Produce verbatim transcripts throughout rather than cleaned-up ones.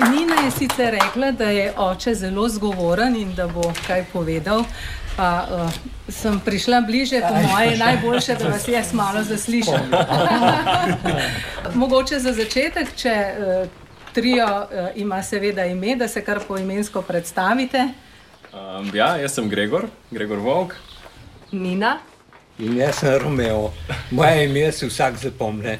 Nina je sicer rekla, da je oče zelo zgovoren in da bo kaj povedal, pa uh, sem prišla bliže, po moje najboljše, da vas jaz malo zaslišam. Mogoče za začetek, če uh, trio uh, ima seveda ime, da se kar poimensko predstavite. Um, ja, jaz sem Gregor, Gregor Volk. Nina. In jaz sem Romeo. Moje ime si vsak zapomne.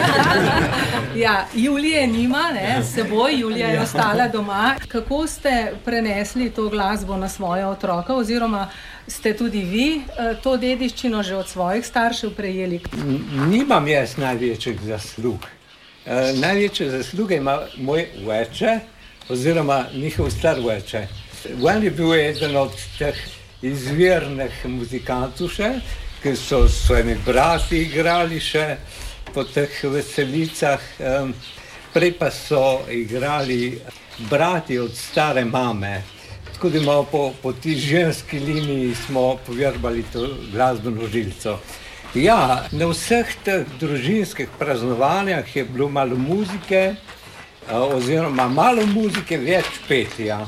Ja, Julije nima, ne, s seboj, Julija je ostala doma. Kako ste prenesli to glasbo na svoje otroka, oziroma ste tudi vi to dediščino že od svojih staršev prejeli? Nimam jaz največjih zaslug. E, največje zasluge ima moj oče, oziroma njihov star oče. On je bil eden od teh izvirnih muzikantov še, ki so s svojimi brati igrali še po teh veselicah. Um, prej pa so igrali brati od stare mame. Tako da malo po, po ti ženski liniji smo poverbali to glasbeno žilico. Ja, na vseh teh družinskih praznovanjah je bilo malo muzike, oziroma malo muzike, več petja.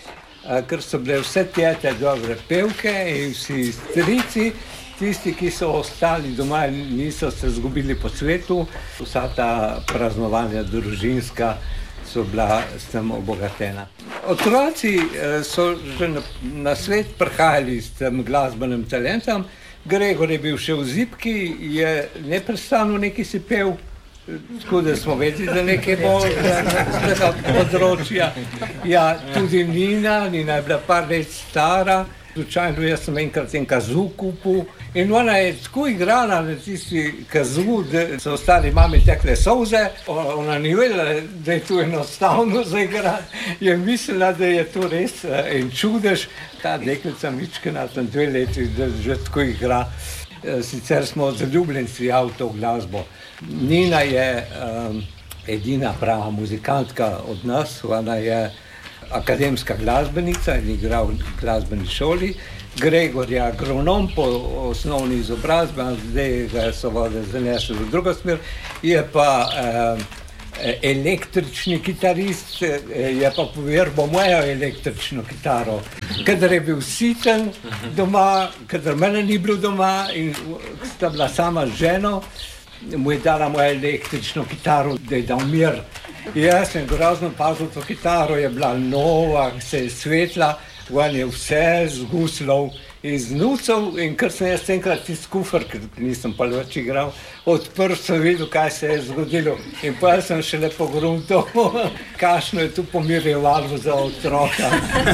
Ker so bile vse tete dobre pevke in vsi strici, tisti, ki so ostali doma in niso se zgubili po svetu, vsa ta praznovanja družinska so bila s tem obogatena. Otroci so že na, na svet prihajali s tem glasbenim talentom. Gregor je bil še v zibki, je neprestano nekaj si pel, tako da smo vedeli, da nekaj bo z tega področja. Ja, tudi Nina, Nina je bila par let stara. Slučajno jaz sem enkrat en kazu kupil in ona je tako igrala na tisti kazu, da so ostali mami tekle solze. Ona ni vedela, da je to enostavno zaigrati. Je mislila, da je to res en čudež. Ta deklica Mičkina, tam dve leti, da že tako igra. Sicer smo zaljubljenci v to glasbo. Nina je um, edina prava muzikantka od nas, ona je akademska glasbenica in igra v glasbeni šoli. Gregor je agronom po osnovni izobrazbi, zdaj ga so vode zanesli v drugo smer. Je pa eh, električni kitarist, je pa poverbo mojo električno kitaro. Kadar je bil siten doma, kadar mene ni bilo doma in sta bila sama z ženo, mu je dala mojo električno kitaro, da je dal mir. Jaz sem grozno pazil to kitaro, je bila nova, se je svetla, on je vse zguslal iz nucov in kar sem jaz enkrat iz kufer, ker nisem pa več igral, odprl sem videl, kaj se je zgodilo in pa sem šele pogruntal, kakšno je tu pomirjevalo za otroka.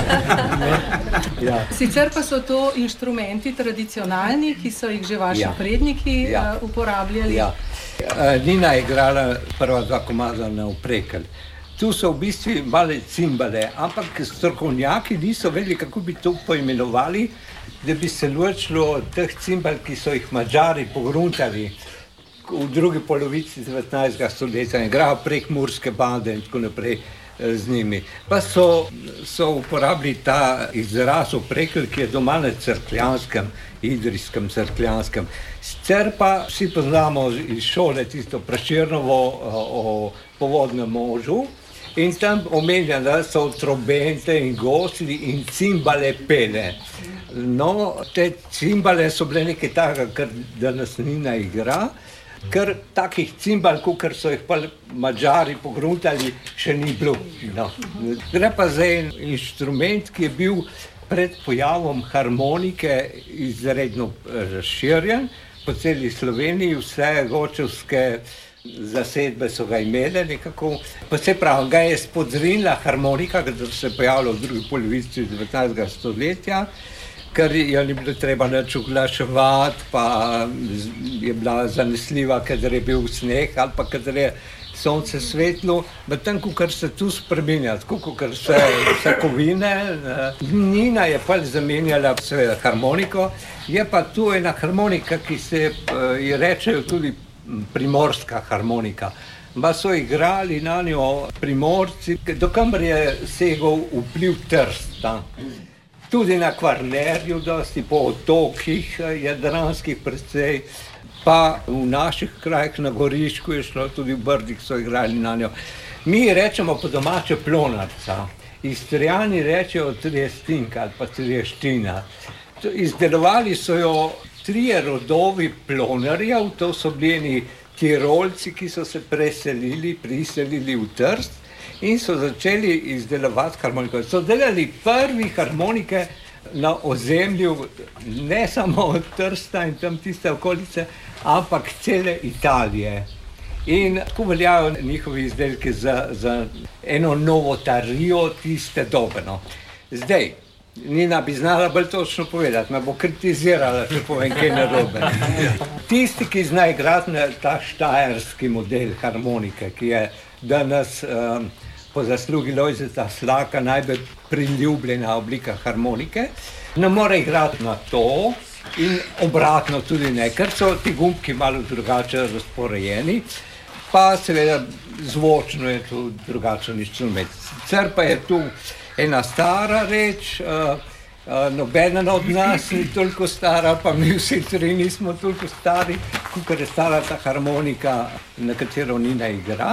Ja. Sicer pa so to inštrumenti tradicionalni, ki so jih že vaši ja. predniki ja. uporabljali. Ja. Nina je igrala prva dva komada na oprekelj. Tu so v bistvu male cimbale, ampak strokovnjaki niso vedeli, kako bi to poimenovali, da bi se ločilo od teh cimbal, ki so jih Madžari pogruntali v drugi polovici devetnajstega stoletja in igrajo prek murske bande in tako naprej z njimi. Pa so, so uporabili ta izraz oprekelj, ki je doma na Cerkljanskem, idrijskem, Cerkljanskem. Sicer pa vsi poznamo iz šole tisto Prešernovo o, o povodnem možu in tam omenja, da so trobente in gosli in cimbale pele. No, te cimbale so bile nekaj takega, kar danes Nina igra, ker takih cimbal, kot so jih pa Madžari pogruntali, še ni bilo. No. Gre pa za en inštrument, ki je bil pred pojavom harmonike izredno razširjen. Po celi Sloveniji vse gočevske zasedbe so ga imele nekako. Pa se pravi, ga je spodrinila harmonika, ki se je pojavila v drugi polovici devetnajstega stoletja, ker je ni bilo treba nič uglaševati, pa je bila zanesljiva, kadar je bil sneg ali pa kadar je sonce svetlo, medtem ko kar se tu spreminja, tako kot vse, vse kovine. Nina je pa zamenjala seveda harmoniko, je pa tu ena harmonika, ki se ji rečejo tudi primorska harmonika. Pa so igrali na njo Primorci, dokamor je segal vpliv Trsta. Tudi na Kvarnerju, dosti po otokih jadranskih precej, pa v naših krajih na Gorišču je šlo, tudi v Brdih so igrali na njo. Mi rečemo po domače plonarca, Istrijani rečejo triestinka ali pa trieština. Izdelovali so jo trije rodovi plonarjev, to so bili Tirolci, ki so se preselili, priselili v Trst in so začeli izdelovati harmoniko. So delali prvi harmonike na ozemlju, ne samo od Trsta in tam tiste okolice, ampak cele Italije. In tako veljajo njihovi izdelki za, za eno novotarijo tiste dobe. No. Zdaj, Nina bi znala bolj točno povedati, me bo kritizirala, če povem kaj narobe. Tisti, ki zna igrati na ta štajerski model harmonike, ki je danes um, po zaslugi Lojzeta Slaka najbolj priljubljena oblika harmonike, ne more igrati na to in obratno tudi ne, ker so ti gumbki malo drugače razporejeni, pa seveda zvočno je tu drugačen inštrument. Sicer pa je tu ena stara reč, uh, uh, nobena od nas ni toliko stara, pa mi vsi tri nismo toliko stari, kakor je stara ta harmonika, na katero Nina igra.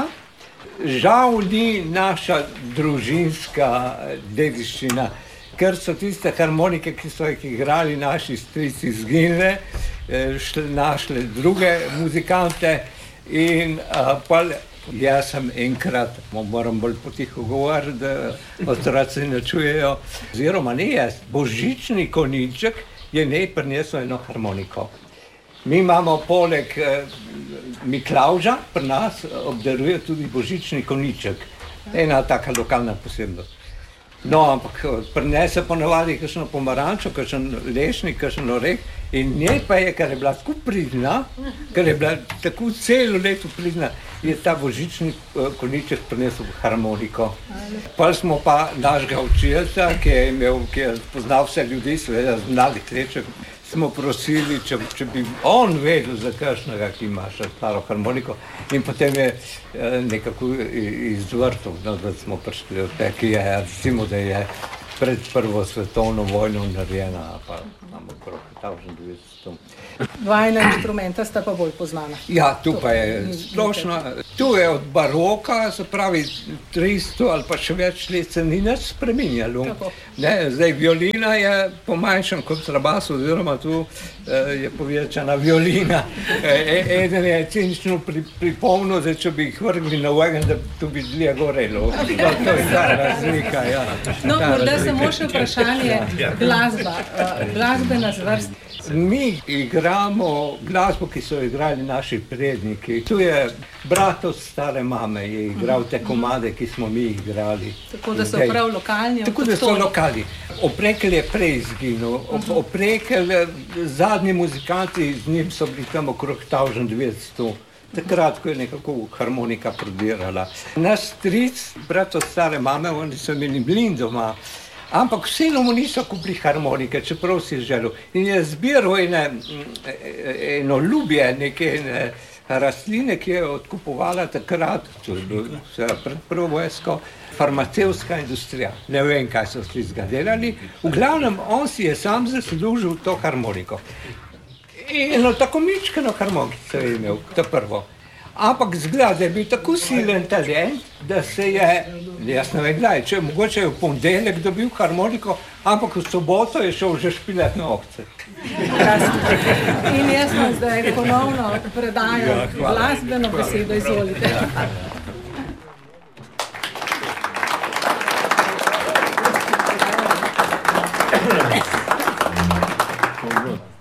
Žal ni naša družinska dediščina, ker so tiste harmonike, ki so jih igrali naši strici, izginile, šle, našle druge muzikante in uh, pa jaz sem enkrat, moram bolj potiho govoriti, da otroci ne čujejo, oziroma ne jaz, božični konjiček je ne prinesel eno harmoniko. Mi imamo poleg eh, Miklavža, pri nas obdaruje tudi božični konjiček, ena taka lokalna posebnost. No, ampak prinese ponavadi kakšno pomarančo, kakšen lešnik, kakšen oreh in njej pa je, ker je bila tako pridna, ker je bila tako celo leto pridna, je ta božični konjiček prinesel harmoniko. Pa smo pa našega učitelja, ki je imel, ki je poznal vse ljudi, seveda z mladih kleček, smo prosili, če, če bi on vedel za kakšnega, ki ima še staro harmoniko in potem je eh, nekako izvrtel, no, da smo prišli od te, ki je, recimo, da je pred prvo svetovno vojno narejena, pa imamo okrog tisoč devetsto. Vajna inštrumenta sta pa bolj poznana. Ja, tu pa je splošno, tu je od baroka, se pravi tristo ali pa še več let se ni nič spreminjalo. Ne, zdaj violina je pomanjšan kontrabas, oziroma tu eh, je povečana violina. E, eden je cinično pri, pripomnil, da če bi jih vrgli na ogenj, da tu bi dlje gorelo. To, to je ta razlika, ja. No, morda samo še vprašanje glasba, uh, glasbena zvrst. Mi igramo glasbo, ki so igrali naši predniki. Tu je brat od stare mame, je igral te komade, ki smo mi igrali. Tako da so prav lokalni. Tako da so lokalni. Oprekelj je prej izginil. Oprekelj, zadnji muzikanti, z njim so bili tam okrog tisoč devetsto. Takrat, ko je nekako harmonika prodirala. Naš stric, brat od stare mame, oni so imeli mlin doma. Ampak vseeno mu niso kupili harmonike, čeprav si želel. In je zbiral ene, eno ljubje, neke ene rastline, ki je odkupovala takrat, to je bilo pred prvo vojsko, farmacevtska industrija. Ne vem, kaj so si zgadelali. V glavnem, on si je sam zaslužil to harmoniko. Eno tako mičkeno harmoniko je imel, to prvo. Ampak zgleda, da je bil tako silen talent, da se je, jaz ne vem, gledaj, če mogoče je v ponedeljek dobil harmoniko, ampak v soboto je šel že špilet na ovce. In jaz vam zdaj ponovno predajam glasbeno besedo, izvolite. Hvala.